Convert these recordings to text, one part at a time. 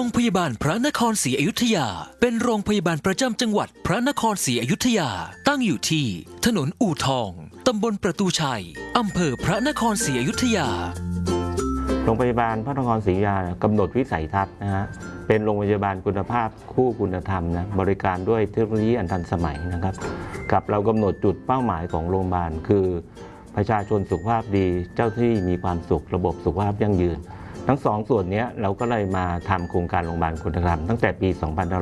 รงพยาบาลพระนครศรีอยุธยาเป็นโรงพยาบาลประจำจังหวัดพระนครศรีอยุธยาตั้งอยู่ที่ถนนอู่ทองตำบลประตูชัยอำเภอพระนครศรีอยุธยาโรงพยาบาลพระนครศรีอยุธยากำหนดวิสัยทัศน์นะฮะเป็นโรงพยาบาลคุณภาพคู่คุณธรรมนะบริการด้วยเทคโนโลยีอันทันสมัยนะครับกับเรากำหนดจุดเป้าหมายของโรงพยาบาลคือประชาชนสุขภาพดีเจ้าที่มีความสุขระบบสุขภาพยั่งยืนทั้งสองส่วนนี้เราก็เลยมาทำโครงการโรงพยาบาลคุณธรรมตั้งแต่ปี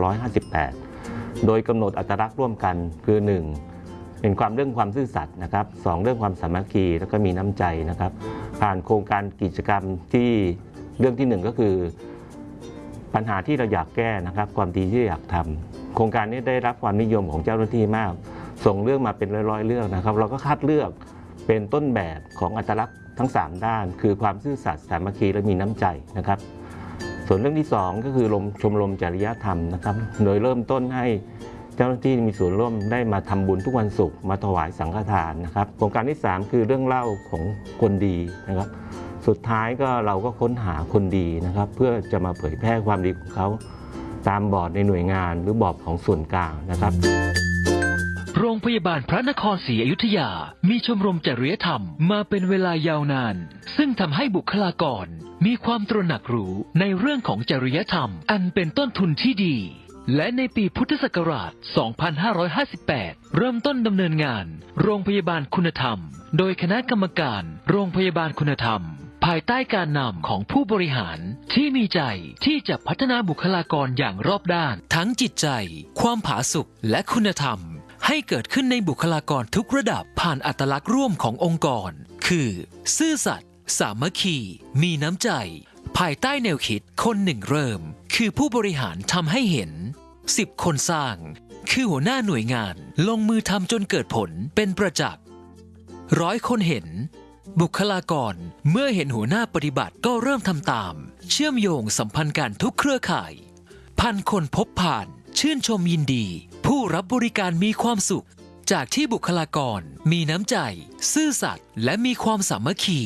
2558 โดยกำหนดอัตลักษณ์ร่วมกันคือ 1. เป็นเรื่องความซื่อสัตย์นะครับ 2. เรื่องความสามัคคีแล้วก็มีน้ำใจนะครับผ่านโครงการกิจกรรมที่เรื่องที่ 1 ก็คือปัญหาที่เราอยากแก้นะครับความดีที่อยากทำโครงการนี้ได้รับความนิยมของเจ้าหน้าที่มากส่งเรื่องมาเป็นร้อยๆเรื่องนะครับเราก็คัดเลือกเป็นต้นแบบของอัตลักษณ์ทั้ง3ด้านคือความซื่อสัตย์สามัคคีและมีน้ำใจนะครับส่วนเรื่องที่2ก็คือชมรมจริยธรรมนะครับโดยเริ่มต้นให้เจ้าหน้าที่มีส่วนร่วมได้มาทำบุญทุกวันศุกร์มาถวายสังฆทานนะครับโครงการที่3คือเรื่องเล่าของคนดีนะครับสุดท้ายเราก็ค้นหาคนดีนะครับเพื่อจะมาเผยแพร่ความดีของเขาตามบอร์ดในหน่วยงานหรือบอร์ดของส่วนกลางนะครับโรงพยาบาลพระนครศรีอยุธยามีชมรมจริยธรรมมาเป็นเวลายาวนานซึ่งทำให้บุคลากรมีความตระหนักรู้ในเรื่องของจริยธรรมอันเป็นต้นทุนที่ดีและในปีพุทธศักราช 2558 เริ่มต้นดำเนินงานโรงพยาบาลคุณธรรมโดยคณะกรรมการโรงพยาบาลคุณธรรมภายใต้การนำของผู้บริหารที่มีใจที่จะพัฒนาบุคลากรอย่างรอบด้านทั้งจิตใจความผาสุกและคุณธรรมให้เกิดขึ้นในบุคลากรทุกระดับผ่านอัตลักษณ์ร่วมขององค์กรคือซื่อสัตย์สามัคคีมีน้ำใจภายใต้แนวคิดคนหนึ่งเริ่มคือผู้บริหารทำให้เห็น10 คนสร้างคือหัวหน้าหน่วยงานลงมือทำจนเกิดผลเป็นประจักษ์100 คนเห็นบุคลากรเมื่อเห็นหัวหน้าปฏิบัติก็เริ่มทำตามเชื่อมโยงสัมพันธ์กันทุกเครือข่าย1,000 คนพบผ่านชื่นชมยินดีผู้รับบริการมีความสุขจากที่บุคลากรมีน้ำใจซื่อสัตย์และมีความสามัคคี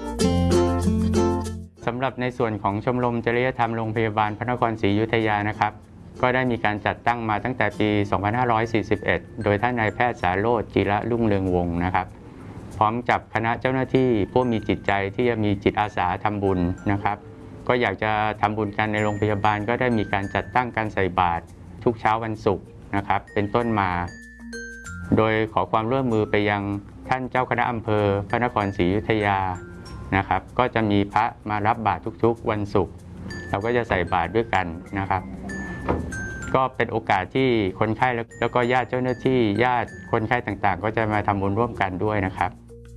สำหรับในส่วนของชมรมจริยธรรมโรงพยาบาลพระนครศรีอยุธยานะครับก็ได้มีการจัดตั้งมาตั้งแต่ปี 2541 โดยท่านนายแพทย์สาโรจน์จิระรุ่งเรืองวงศ์นะครับพร้อมกับคณะเจ้าหน้าที่ผู้มีจิตใจที่จะมีจิตอาสาทำบุญนะครับก็อยากจะทำบุญกันในโรงพยาบาลก็ได้มีการจัดตั้งการใส่บาตรทุกเช้าวันศุกร์นะครับเป็นต้นมาโดยขอความร่วมมือไปยังท่านเจ้าคณะอำเภอพระนครศรีอยุธยานะครับก็จะมีพระมารับบาตรทุกๆวันศุกร์เราก็จะใส่บาตรด้วยกันนะครับก็เป็นโอกาสที่คนไข้แล้วก็ญาติเจ้าหน้าที่ญาติคนไข้ต่างๆก็จะมาทำบุญร่วมกันด้วยนะครับ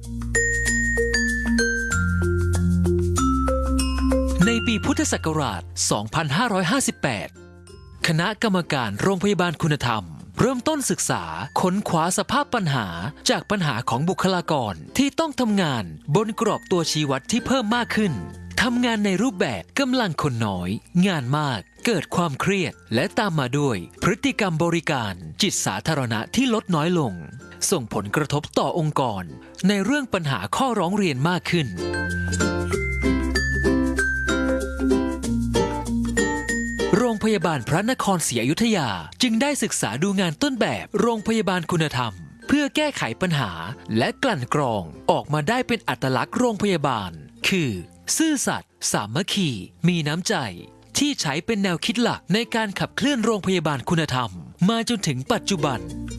ในปีพุทธศักราช 2558 คณะกรรมการโรงพยาบาลคุณธรรมเริ่มต้นศึกษาค้นคว้าสภาพปัญหาจากปัญหาของบุคลากรที่ต้องทำงานบนกรอบตัวชี้วัดที่เพิ่มมากขึ้นทำงานในรูปแบบกำลังคนน้อยงานมากเกิดความเครียดและตามมาด้วยพฤติกรรมบริการจิตสาธารณะที่ลดน้อยลงส่งผลกระทบต่อองค์กรในเรื่องปัญหาข้อร้องเรียนมากขึ้นโรงพยาบาลพระนครศรีอยุธยาจึงได้ศึกษาดูงานต้นแบบโรงพยาบาลคุณธรรมเพื่อแก้ไขปัญหาและกลั่นกรองออกมาได้เป็นอัตลักษณ์โรงพยาบาลคือซื่อสัตย์สามัคคีมีน้ำใจที่ใช้เป็นแนวคิดหลักในการขับเคลื่อนโรงพยาบาลคุณธรรมมาจนถึงปัจจุบัน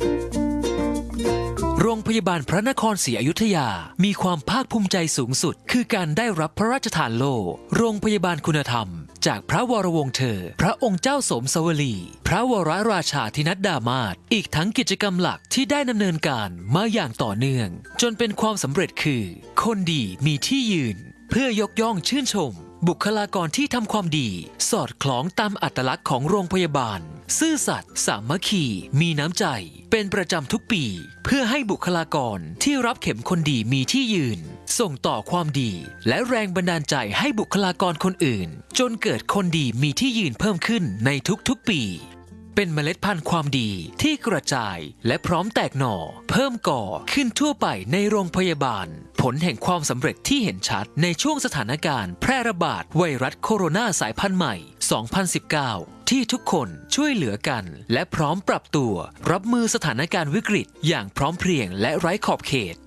โรงพยาบาลพระนครศรีอยุธยามีความภาคภูมิใจสูงสุดคือการได้รับพระราชทานโล่โรงพยาบาลคุณธรรมจากพระวรวงศ์เธอพระองค์เจ้าสมสวลีพระวรราชาธินัดดามาศอีกทั้งกิจกรรมหลักที่ได้ดำเนินการมาอย่างต่อเนื่องจนเป็นความสำเร็จคือคนดีมีที่ยืนเพื่อยกย่องชื่นชมบุคลากรที่ทำความดีสอดคล้องตามอัตลักษณ์ของโรงพยาบาลซื่อสัตย์สามัคคีมีน้ำใจเป็นประจำทุกปีเพื่อให้บุคลากรที่รับเข็มคนดีมีที่ยืนส่งต่อความดีและแรงบันดาลใจให้บุคลากรคนอื่นจนเกิดคนดีมีที่ยืนเพิ่มขึ้นในทุกๆปี เป็นเมล็ดพันธุ์ความดีที่กระจายและพร้อมแตกหน่อเพิ่มก่อขึ้นทั่วไปในโรงพยาบาลผลแห่งความสำเร็จที่เห็นชัดในช่วงสถานการณ์แพร่ระบาดไวรัสโคโรนาสายพันธุ์ใหม่ 2019 ที่ทุกคนช่วยเหลือกันและพร้อมปรับตัวรับมือสถานการณ์วิกฤตอย่างพร้อมเพรียงและไร้ขอบเขต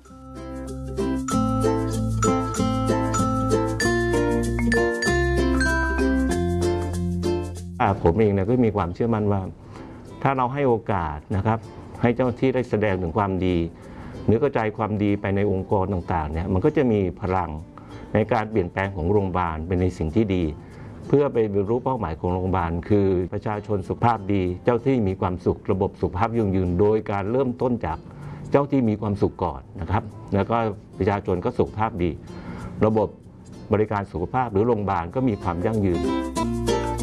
ผมเองก็มีความเชื่อมั่นว่าถ้าเราให้โอกาสนะครับให้เจ้าหน้าที่ได้แสดงถึงความดีหรือกระจายความดีไปในองค์กรต่างๆเนี่ยมันก็จะมีพลังในการเปลี่ยนแปลงของโรงพยาบาลเป็นในสิ่งที่ดี เพื่อไปบรรลุเป้าหมายของโรงพยาบาลคือประชาชนสุขภาพดีเจ้าที่มีความสุขระบบสุขภาพยั่งยืนโดยการเริ่มต้นจากเจ้าที่มีความสุขก่อนนะครับแล้วก็ประชาชนก็สุขภาพดีระบบบริการสุขภาพหรือโรงพยาบาลก็มีความยั่งยืน